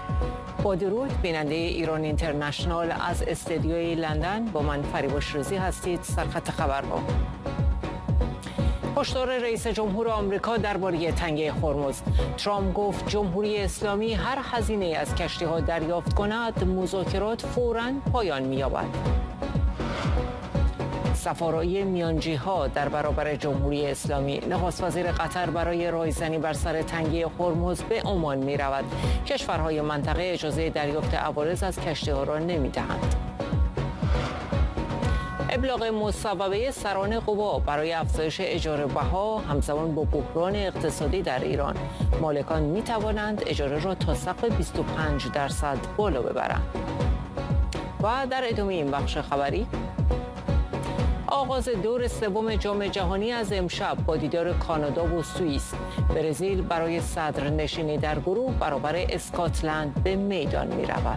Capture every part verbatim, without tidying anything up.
با درود بیننده ایران اینترنشنال از استدیوی لندن، با من فریباش رزی هستید. سرخط خبرها. هشدار رئیس جمهور آمریکا درباره تنگه هرمز. ترامپ گفت جمهوری اسلامی هر هزینه از کشتی‌ها دریافت کند، مذاکرات فوراً پایان می‌یابد. سفارای میانجی‌ها در برابر جمهوری اسلامی. نخست وزیر قطر برای رایزنی بر سر تنگه هرمز به عمان می‌رود. کشورهای منطقه اجازه دریافت عوارض از کشتی‌ها را نمی‌دهند. ابلاغ مصوبه سران قوا برای افزایش اجاره بها همزمان با بحران اقتصادی در ایران. مالکان می توانند اجاره را تا سقف بیست و پنج درصد بالا ببرند. و در ادامه این بخش خبری، آغاز دور سوم جام جهانی از امشب با دیدار کانادا و سوئیس. برزیل برای صدرنشینی در گروه برابر اسکاتلند به میدان می رود.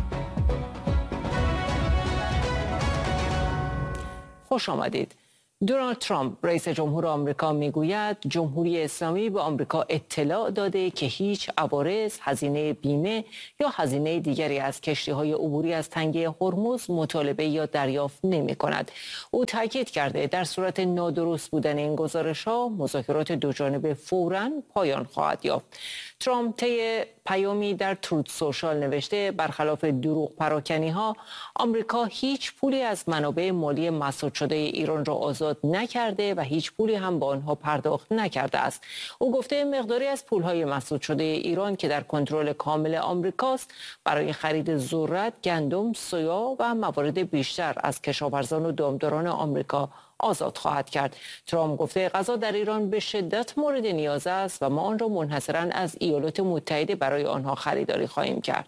خوش آمدید. دونالد ترامپ رئیس جمهور آمریکا میگوید جمهوری اسلامی به آمریکا اطلاع داده که هیچ عوارض، هزینه بیمه یا هزینه دیگری از کشتی‌های عبوری از تنگه هرمز مطالبه یا دریافت نمی کند. او تاکید کرده در صورت نادرست بودن این گزارش‌ها، مذاکرات دوجانبه فوراً پایان خواهد یافت. ترامپ طی پیامی در تروت سوشال نوشته برخلاف دروغ پراکنی‌ها، آمریکا هیچ پولی از منابع مالی مسدود شده ایران را آزاد نکرده و هیچ پولی هم به آنها پرداخت نکرده است. او گفته مقداری از پول‌های مسدود شده ایران که در کنترل کامل آمریکاست برای خرید ذرت، گندم، سویا و موارد بیشتر از کشاورزان و دامداران آمریکا آزاد خواهد کرد. ترامپ گفته غذا در ایران به شدت مورد نیاز است و ما آن را منحصراً از ایالات متحده برای آنها خریداری خواهیم کرد.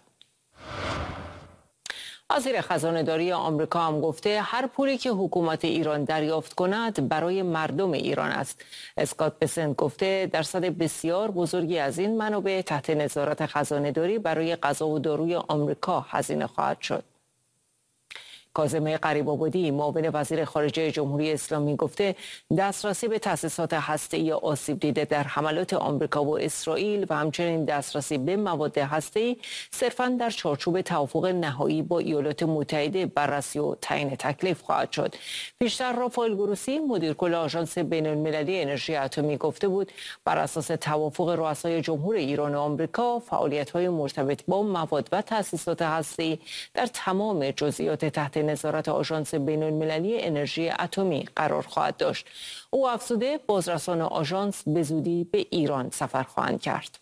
وزیر خزانه‌داری آمریکا هم گفته هر پولی که حکومت ایران دریافت کند برای مردم ایران است. اسکات بسنت گفته درصد بسیار بزرگی از این منابع تحت نظارت خزانه‌داری برای غذا و داروی آمریکا هزینه خواهد شد. کاظم غریب‌آبادی معاون وزیر خارجه جمهوری اسلامی گفته دسترسی به تأسیسات هسته‌ای آسیب دیده در حملات آمریکا و اسرائیل و همچنین دسترسی به مواد هسته‌ای صرفاً در چارچوب توافق نهایی با ایالات متحده بررسی و تعیین تکلیف خواهد شد. پیشتر رافائل گروسی مدیر کل آژانس بین‌المللی انرژی اتمی گفته بود بر اساس توافق رؤسای جمهور ایران و آمریکا فعالیت‌های مرتبط با مواد و تأسیسات هسته‌ای در تمام جزئیات تحت نظارت آژانس بین‌المللی انرژی اتمی قرار خواهد داشت. او افزوده بازرسان آژانس به زودی به ایران سفر خواهند کرد.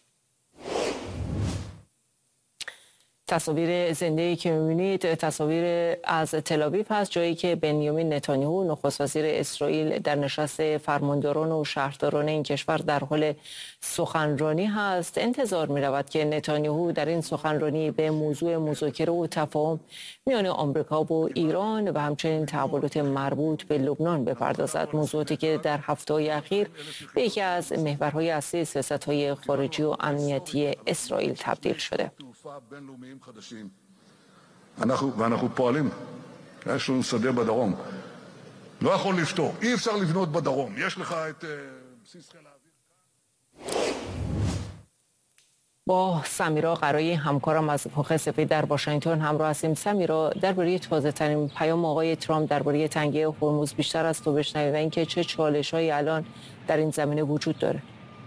تصاویر زنده‌ای که می‌بینید تصاویر از تل‌آویو هست، جایی که بنیامین نتانیاهو نخست وزیر اسرائیل در نشست فرمانداران و شهرداران این کشور در حال سخنرانی هست. انتظار می‌رود که نتانیاهو در این سخنرانی به موضوع مذاکره و تفاهم میان آمریکا و ایران و همچنین تحولات مربوط به لبنان بپردازد، موضوعاتی که در هفته‌های اخیر به یکی از محورهای اصلی سیاست‌های خارجی و امنیتی اسرائیل تبدیل شده. بین‌المللיים חדשים. אנחנו ואנחנו פועלים. יש לנו שדה בדרום. לא יכול לפתור. אי אפשר לבנות בדרום. יש לך את בסיס חיל האוויר. با سمیرا قرایی همکارم از کاخ سفید در واشنگتن همراه هستیم. سمیرا، درباره تازه ترین پیام آقای ترامپ درباره تنگه هرمز بیشتر از تو بشنویم و اینکه چه چالش‌هایی الان در این زمینه وجود داره.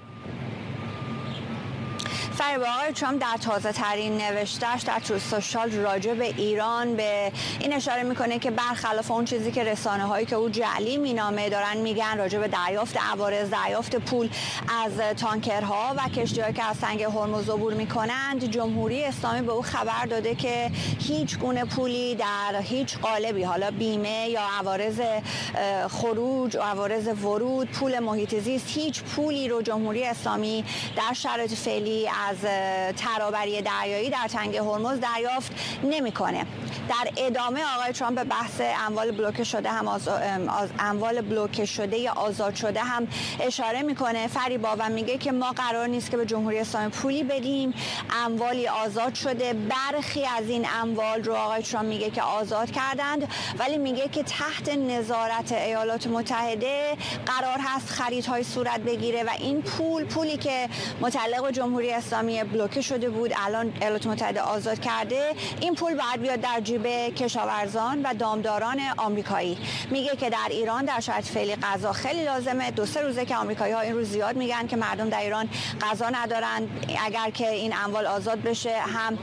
فریبا، آقای ترامپ در تازه ترین نوشتهش در تروت سوشال راجع به ایران به این اشاره میکنه که برخلاف اون چیزی که رسانه هایی که او جعلی مینامه دارن میگن راجع به دریافت عوارض، دریافت پول از تانکرها و کشتی‌هایی که از تنگه هرمز عبور میکنند، جمهوری اسلامی به او خبر داده که هیچ گونه پولی در هیچ قالبی، حالا بیمه یا عوارض خروج و عوارض ورود، پول محیط زیست، هیچ پولی رو جمهوری اسلامی در شرایط فعلی از ترابری دریایی در تنگه هرمز دریافت نمیکنه. در ادامه آقای ترامپ به بحث اموال بلوکه شده هم از اموال بلوکه شده یا آزاد شده هم اشاره میکنه فریبا و میگه که ما قرار نیست که به جمهوری اسلامی پولی بدیم، اموالی آزاد شده. برخی از این اموال رو آقای ترامپ میگه که آزاد کردند، ولی میگه که تحت نظارت ایالات متحده قرار هست خریدهای صورت بگیره و این پول پولی که متعلق به جمهوری اسلامی بلوکه شده بود الان ایالات متحده آزاد کرده، این پول باید بیاد در جیب کشاورزان و دامداران آمریکایی. میگه که در ایران در شرایط فعلی غذا خیلی لازمه. دو سه روزه که آمریکایی‌ها این روز زیاد میگن که مردم در ایران غذا ندارن. اگر که این اموال آزاد بشه هم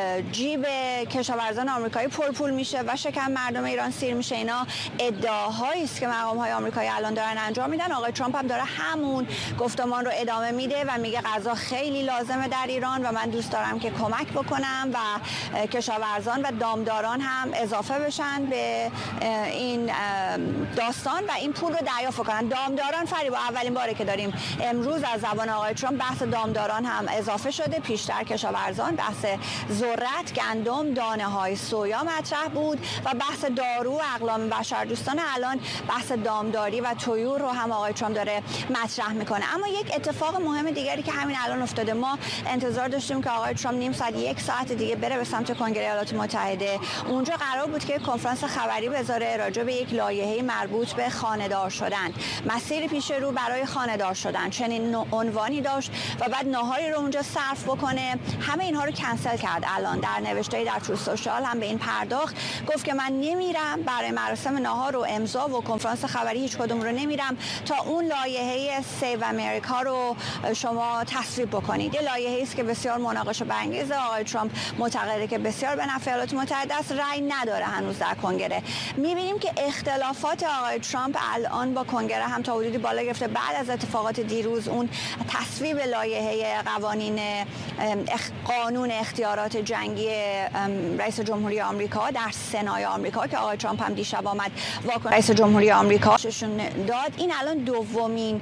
جیب کشاورزان آمریکایی پرپول میشه و شکم مردم ایران سیر میشه. اینا ادعاهایی است که مقام‌های آمریکایی الان دارن انجام میدن. آقای ترامپ هم داره همون گفتمان رو ادامه میده و میگه غذا خیلی لازمه در ایران و من دوست دارم که کمک بکنم و کشاورزان و دامداران هم اضافه بشن به این داستان و این پول رو دریافت کنن. دامداران فریبا اولین باره که داریم امروز از زبان آقای ترامپ بحث دامداران هم اضافه شده. پیشتر کشاورزان، بحث ذرت، گندم، دانه های سویا مطرح بود و بحث دارو و اقلام بشردوستانه. الان بحث دامداری و طیور رو هم آقای ترامپ داره مطرح میکنه. اما یک اتفاق مهم دیگری که همین الان افتاده، ما انتظار داشتیم که آقای ترامپ نیم ساعت یک ساعت دیگه بره به سمت کنگره ایالات متحده. اونجا قرار بود که کنفرانس خبری بذاره راجع به یک لایحه مربوط به خانه‌دار شدن، مسیر پیش رو برای خانه‌دار شدن، چنین عنوانی داشت و بعد ناهاری رو اونجا صرف بکنه. همه اینها رو کنسل کرد. الان در نوشته‌ای در ترو سوشال هم به این پرداخت، گفت که من نمیرم برای مراسم ناهار و امضا و کنفرانس خبری هیچ کدوم رو نمیرم تا اون لایحه سیو امریکا رو شما تصویب بکنید. یه لایحه‌ای است که بسیار مناقشه برانگیزه. آقای ترامپ معتقده که بسیار به نفع ایالات متحده است، رأی نداره هنوز در کنگره. می‌بینیم که اختلافات آقای ترامپ الان با کنگره هم تا حدودی بالا گرفته بعد از اتفاقات دیروز، اون تصویب لایحه قوانین اخ... قانون اختیارات جنگی رئیس جمهوری آمریکا در سنای آمریکا که آقای ترامپ هم دیشب آمد واکنش رئیس جمهوری آمریکا شون داد. این الان دومین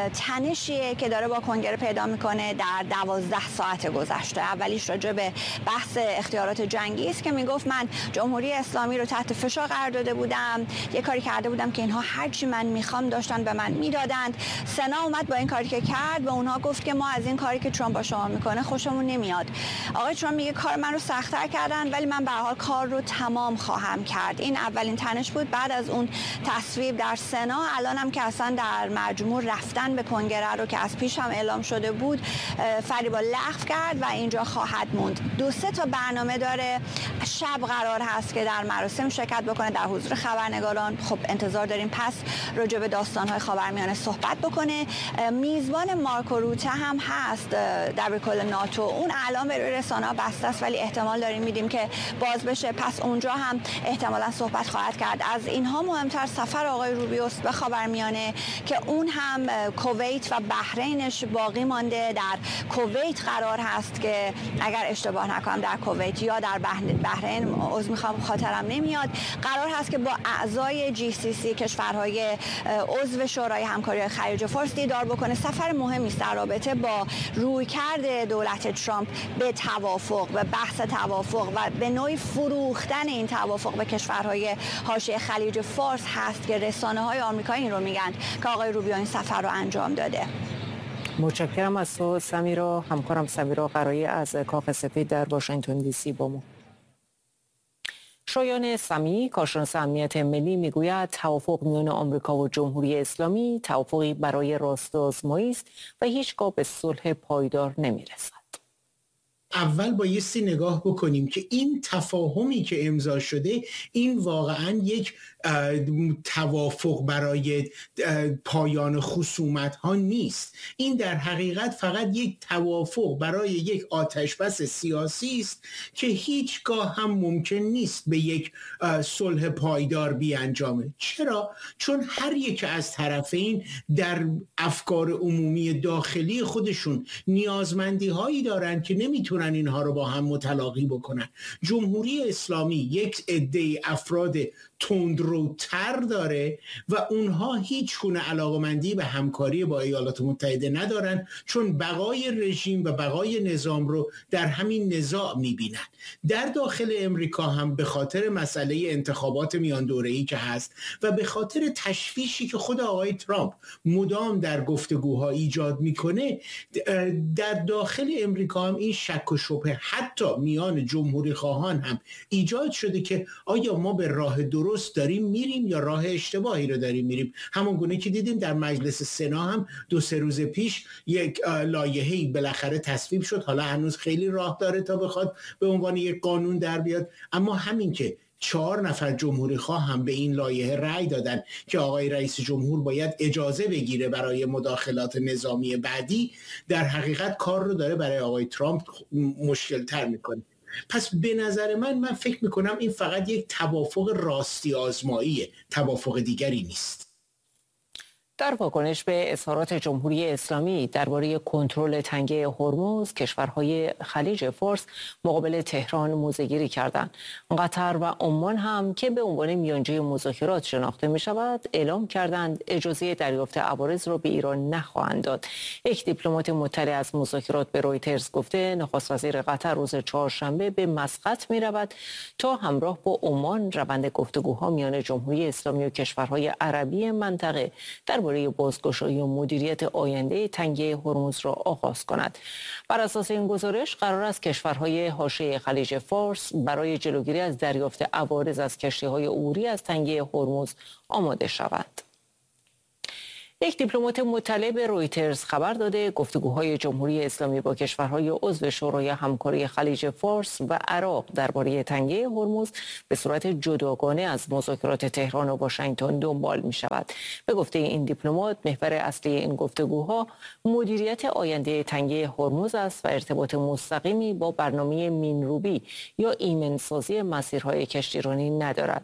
تنشیه که داره با کنگره پیدا میکنه در دوازده ساعت گذشته. اولیش راجع به بحث اختیارات جنگی است که میگفت من جمهوری اسلامی رو تحت فشار قرار داده بودم، یه کاری کرده بودم که اینها هرچی من میخوام داشتن به من میدادند. سنا اومد با این کاری که کرد به اونها گفت که ما از این کاری که ترامپ با شما میکنه خوشمون نمیاد. آقای ترامپ میگه کار من رو سخت‌تر کردن ولی من به هر حال کار رو تمام خواهم کرد. این اولین تنش بود. بعد از اون تصویب در سنا، الان هم که اصلا در مجموع رفتن به کنگره رو که از پیش هم اعلام شده بود فریبا لغو کرد و اینجا خواهد موند. دو سه تا برنامه داره. شب قرار هست که در مراسم شرکت بکنه در حضور خبرنگاران. خب انتظار داریم پس راجع به داستان‌های خاورمیانه صحبت بکنه. میزبان مارکو روته هم هست در کل ناتو. اون الان به روی رسانه‌ها بسته است ولی احتمال داریم میدیم که باز بشه، پس اونجا هم احتمالاً صحبت خواهد کرد. از اینها مهمتر سفر آقای روبیوس به خاورمیانه که اون هم کویت و بحرینش باقی مانده. در کویت قرار هست که اگر اشتباه نکنم در کویت یا در بحرین، عذر میخوام خاطرم نمیاد، قرار هست که با اعضای جی سی سی کشورهای عضو شورای همکاری خلیج فارس دیدار بکنه. سفر مهمی است در رابطه با رویکرد دولت ترامپ به توافق، به بحث توافق و به نوعی فروختن این توافق به کشورهای حاشیه خلیج فارس هست که رسانه‌های آمریکایی این رو میگن که آقای روبیو این سفر رو انجام داده. متشکرم از تو سمیرا. همکارم سمیرا قرایی از کاخ سفید در واشنگتن دی سی با ما. شایان سمی، کارشناس امنیت ملی، میگوید توافق میان آمریکا و جمهوری اسلامی توافقی برای راست‌آزمایی است و هیچگاه به صلح پایدار نمیرسد. اول بایستی نگاه بکنیم که این تفاهمی که امضا شده این واقعا یک توافق برای پایان خصومت ها نیست. این در حقیقت فقط یک توافق برای یک آتشبس سیاسی است که هیچگاه هم ممکن نیست به یک صلح پایدار بیانجامه. چرا؟ چون هر یک از طرفین در افکار عمومی داخلی خودشون نیازمندی هایی دارن که نمیتونن نمیتونن اینها رو با هم متلاقی بکنن. جمهوری اسلامی یک عده افراد تندروتر داره و اونها هیچ گونه علاقمندی به همکاری با ایالات متحده ندارن، چون بقای رژیم و بقای نظام رو در همین نزاع میبینن. در داخل امریکا هم به خاطر مسئله انتخابات میان دوره‌ای که هست و به خاطر تشویشی که خود آقای ترامپ مدام در گفتگوها ایجاد میکنه، در داخل امریکا هم این شک و شبهه حتی میان جمهوری خواهان هم ایجاد شده که آیا ما به راه درست داریم میریم یا راه اشتباهی رو داریم میریم. همون گونه که دیدیم در مجلس سنا هم دو سه روز پیش یک لایحه‌ای بالاخره تصویب شد، حالا هنوز خیلی راه داره تا بخواد به عنوان یک قانون در بیاد، اما همین که چهار نفر جمهوری خواه هم به این لایحه رأی دادن که آقای رئیس جمهور باید اجازه بگیره برای مداخلات نظامی بعدی، در حقیقت کار رو داره برای آقای ترامپ مشکل تر میکنه. پس به نظر من من فکر میکنم این فقط یک توافق راستی آزماییه، توافق دیگری نیست. در واکنش به اظهارات جمهوری اسلامی درباره کنترل تنگه هرمز، کشورهای خلیج فارس مقابل تهران موضع‌گیری کردند. قطر و عمان هم که به عنوان میانجی مذاکرات شناخته می شود، اعلام کردند اجازه دریافت عوارض را به ایران نخواهند داد. یک دیپلمات مطلع از مذاکرات به رویترز گفته نخست وزیر قطر روز چهارشنبه به مسقط می رود تا همراه با عمان روند گفتگوها میان جمهوری اسلامی و کشورهای عربی منطقه در برای بازگشایی و مدیریت آینده تنگه هرمز را آغاز کند. بر اساس این گزارش قرار است کشورهای حاشیه خلیج فارس برای جلوگیری از دریافت عوارض از کشتی‌های عبوری از تنگه هرمز آماده شوند. یک دیپلمات مطلع به رویترز خبر داده گفتگوهای جمهوری اسلامی با کشورهای عضو شورای همکاری خلیج فارس و عراق درباره تنگه هرمز به صورت جداگانه از مذاکرات تهران و واشنگتن دنبال می شود. به گفته این دیپلمات، محور اصلی این گفتگوها مدیریت آینده تنگه هرمز است و ارتباط مستقیمی با برنامه مینروبی یا ایمنسازی مسیرهای کشتیرانی ندارد.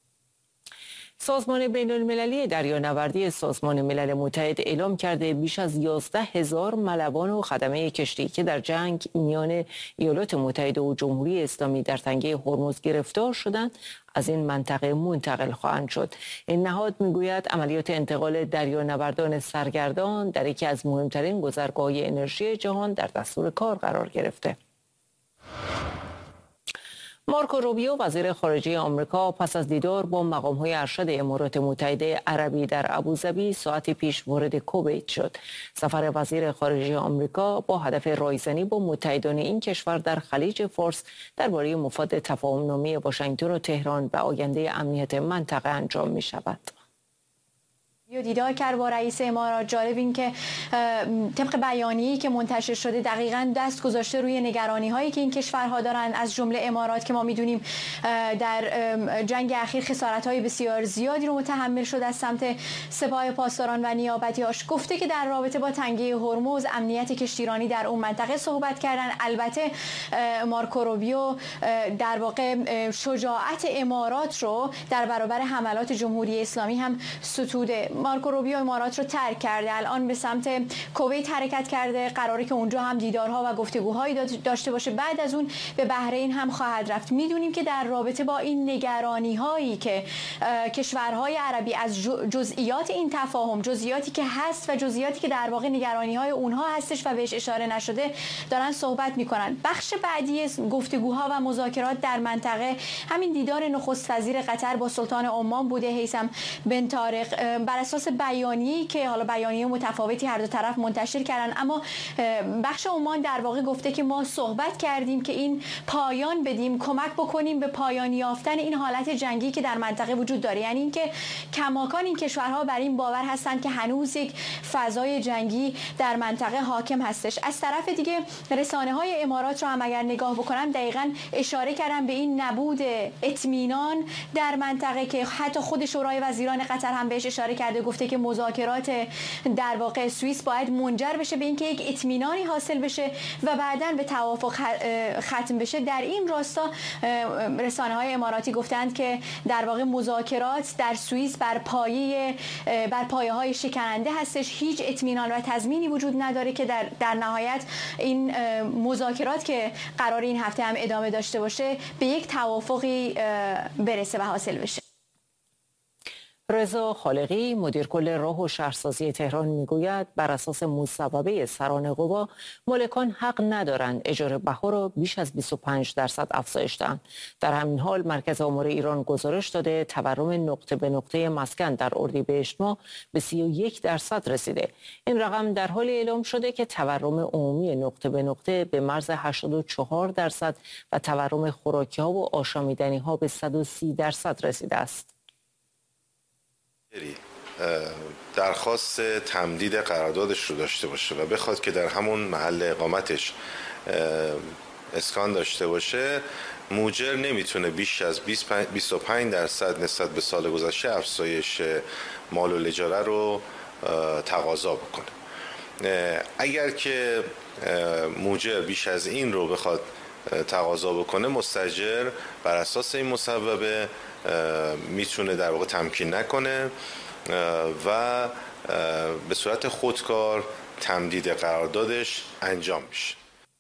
سازمان بین المللی دریانوردی سازمان ملل متحد اعلام کرده بیش از یازده هزار ملوان و خدمه کشتی که در جنگ میان ایالات متحده و جمهوری اسلامی در تنگه هرمز گرفتار شدند از این منطقه منتقل خواهند شد. این نهاد میگوید عملیات انتقال دریانوردان سرگردان در یکی از مهمترین گذرگاه‌های انرژی جهان در دستور کار قرار گرفته. مارکو روبیو وزیر خارجه آمریکا پس از دیدار با مقام‌های ارشد امارات متحده عربی در ابوظبی ساعتی پیش وارد کویت شد. سفر وزیر خارجه آمریکا با هدف رایزنی با متحدان این کشور در خلیج فارس درباره مفاد تفاهم‌نامه واشنگتن و تهران و آینده امنیت منطقه انجام می‌شود. دیدار کرد با رئیس امارات. جالب این که طبق بیانیه‌ای که منتشر شده دقیقاً دست گذاشته روی نگرانی هایی که این کشورها دارن، از جمله امارات که ما میدونیم در جنگ اخیر خسارت های بسیار زیادی رو متحمل شده از سمت سپاه پاسداران و نیابتیاش. گفته که در رابطه با تنگه هرمز، امنیت کشتیرانی در اون منطقه صحبت کردن. البته مارکو روبیو در واقع شجاعت امارات رو در برابر حملات جمهوری اسلامی هم ستوده. مارکو روبیو امارات رو ترک کرده، الان به سمت کویت حرکت کرده، قراره که اونجا هم دیدارها و گفتگوهایی داشته باشه. بعد از اون به بحرین هم خواهد رفت. میدونیم که در رابطه با این نگرانی هایی که کشورهای عربی از جزئیات این تفاهم، جزئیاتی که هست و جزئیاتی که در واقع نگرانی های اونها هستش و بهش اشاره نشده، دارن صحبت میکنن. بخش بعدی گفتگوها و مذاکرات در منطقه همین دیدار نخست وزیر قطر با سلطان عمان بوده، هیثم بن طارق. بر اساس بیانیه‌ای که حالا بیانیه متفاوتی هر دو طرف منتشر کردن، اما بخش عمان در واقع گفته که ما صحبت کردیم که این پایان بدیم، کمک بکنیم به پایان یافتن این حالت جنگی که در منطقه وجود داره. یعنی اینکه کماکان این کشورها بر این باور هستند که هنوز یک فضای جنگی در منطقه حاکم هستش. از طرف دیگه رسانه‌های امارات رو هم اگر نگاه بکنم دقیقاً اشاره کردن به این نبود اطمینان در منطقه که حتی خود شورای وزیران قطر هم بهش اشاره کرده کرده، گفته که مذاکرات در واقع سوئیس باید منجر بشه به اینکه یک اطمینانی حاصل بشه و بعداً به توافق ختم بشه. در این راستا رسانه‌های اماراتی گفتند که در واقع مذاکرات در سوئیس بر پایه بر پایه‌های شکننده هستش، هیچ اطمینان و تضمینی وجود نداره که در در نهایت این مذاکرات که قرار این هفته هم ادامه داشته باشه به یک توافقی برسه و حاصل بشه. رضا خالقی مدیر کل راه و شهرسازی تهران میگوید بر اساس مصوبه سران قوا مالکان حق ندارند اجاره بها را بیش از بیست و پنج درصد افزایش دهند. در همین حال مرکز آمار ایران گزارش داده تورم نقطه به نقطه مسکن در اردیبهشت ماه به سی و یک درصد رسیده. این رقم در حالی اعلام شده که تورم عمومی نقطه به نقطه به مرز هشتاد و چهار درصد و تورم خوراکی ها و آشامیدنی ها به صد و سی درصد رسیده است. درخواست تمدید قراردادش رو داشته باشه و بخواد که در همون محل اقامتش اسکان داشته باشه، موجر نمیتونه بیش از بیست و پنج درصد نسبت به سال گذشته افزایش مال الاجاره رو تقاضا بکنه. اگر که موجر بیش از این رو بخواد تقاضا بکنه، مستاجر بر اساس این مصوبه میتونه در واقع تمکین نکنه و به صورت خودکار تمدید قراردادش انجام میشه.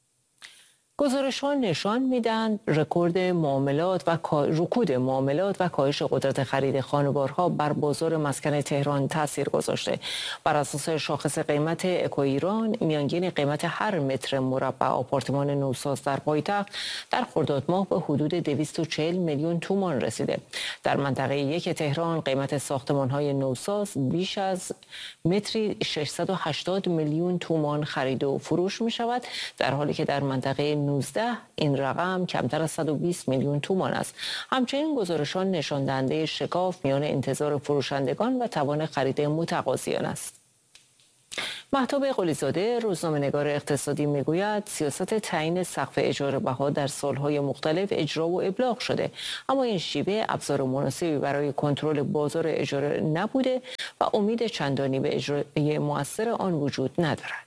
گزارش‌ها نشان میدن رکورد معاملات و رکود معاملات و کاهش قدرت خرید خانوارها بر بازار مسکن تهران تاثیر گذاشته. بر اساس شاخص قیمت اکو ایران، میانگین قیمت هر متر مربع آپارتمان نوساز در پایتخت در خرداد ماه به حدود دویست و چهل میلیون تومان رسیده. در منطقه یک تهران قیمت ساختمان‌های نوساز بیش از متری ششصد و هشتاد میلیون تومان خرید و فروش می‌شود، در حالی که در منطقه نوزده این رقم کمتر از صد و بیست میلیون تومان است. همچنین گزارشان نشان دهنده شکاف میان انتظار فروشندگان و توان خرید متقاضیان است. مهتاب قلیزاده روزنامه‌نگار اقتصادی میگوید سیاست تعیین سقف اجاره بها در سالهای مختلف اجرا و ابلاغ شده، اما این شیوه ابزار مناسبی برای کنترل بازار اجاره نبوده و امید چندانی به اجرای مؤثر آن وجود ندارد.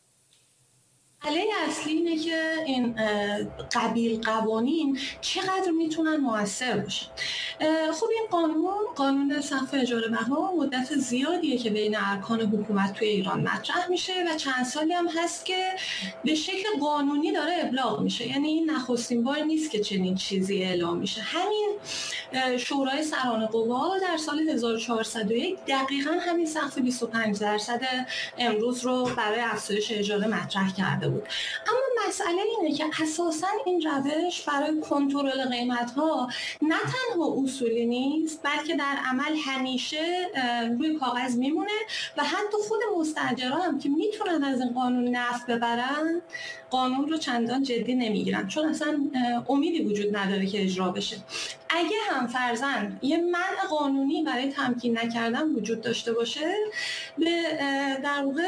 مسئله اصلی اینه که این قبیل قوانین چقدر میتونن مؤثر باشن. خب این قانون قانون سقف اجاره بها مدت زیادیه که بین ارکان حکومت توی ایران مطرح میشه و چند سالی هم هست که به شکل قانونی داره ابلاغ میشه. یعنی این نخستین بار نیست که چنین چیزی اعلام میشه. همین شورای سران قوا در سال هزار و چهارصد و یک دقیقاً همین سقف بیست و پنج درصد امروز رو برای افزایش اجاره مطرح کرده بود. اما مسئله اینه که اساساً این روش برای کنترل قیمت‌ها نه تنها اصولی نیست، بلکه در عمل همیشه روی کاغذ میمونه و حتی خود مستاجرها هم که میتونن از این قانون نفع ببرن قانون رو چندان جدی نمیگیرن، چون اصلا امیدی وجود نداره که اجرا بشه. اگه هم فرضاً یه منع قانونی برای تمکین نکردن وجود داشته باشه، به در واقع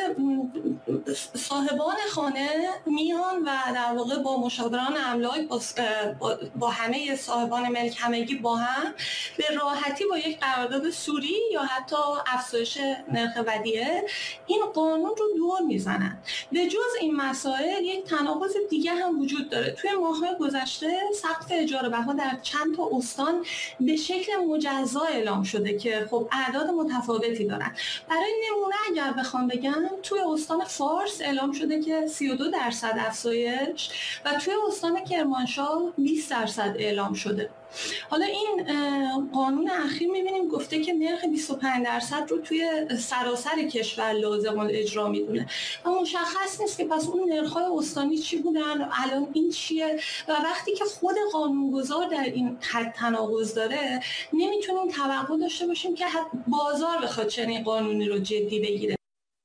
صاحبان خانه میان و در واقع با مشاوران املاک با, با همه صاحبان ملک همگی با هم به راحتی با یک قرارداد سوری یا حتی افزایش نرخ ودیعه این قانون رو دور میزنن. به جز این مسائل یک تناقض دیگه هم وجود داره. توی ماه‌های گذشته سقف اجاره بها در چند تا استان به شکل مجزا اعلام شده که خب اعداد متفاوتی دارن. برای نمونه اگر بخوام بگم، توی استان فارس اعلام شده که سی و دو درصد افزایش و توی استان کرمانشاه بیست درصد اعلام شده. حالا این قانون اخیر می‌بینیم گفته که نرخ بیست و پنج درصد رو توی سراسر کشور لازم الاجرا میدونه و مشخص نیست که پس اون نرخ‌های استانی چی بودن، الان این چیه. و وقتی که خود قانونگذار در این حد تناقض داره، نمیتونیم توقع داشته باشیم که بازار بخواد چنین قانونی رو جدی بگیره.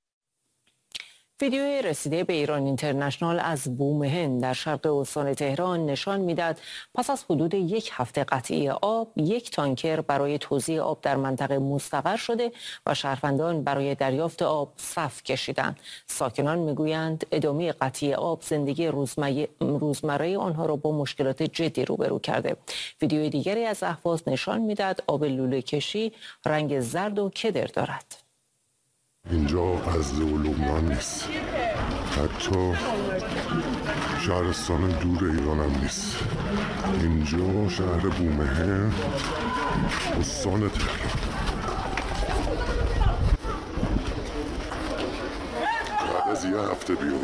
ویدیوی رسیده به ایران اینترنشنال از بومهن در شرق استان تهران نشان میداد پس از حدود یک هفته قطعی آب، یک تانکر برای توزیع آب در منطقه مستقر شده و شهروندان برای دریافت آب صف کشیدند. ساکنان میگویند ادامه قطعی آب زندگی روزمره آنها را با مشکلات جدی روبرو کرده. ویدیوی دیگری از اهواز نشان میداد آب لوله کشی رنگ زرد و کدر دارد. اینجا غزه و لبنان نیست، حتی شهرستان دور ایران هم نیست. اینجا شهر بومهن، استان تهران. بعد از یه هفته بیاد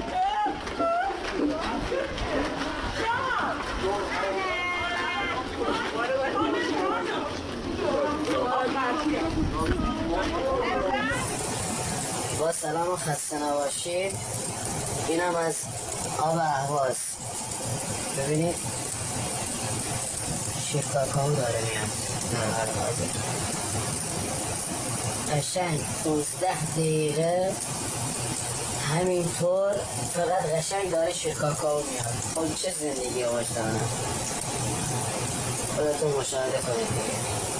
با سلام و خسته نباشید. اینم از آب اهواز. ببینید شیر کاکائو داره میاد در هر حاضر. قشنگ پونزده دقیقه همینطور فقط قشنگ داره شیر کاکائو میاد. خب چه زندگی وجدانه، خودتون مشاهده کنید دیگه.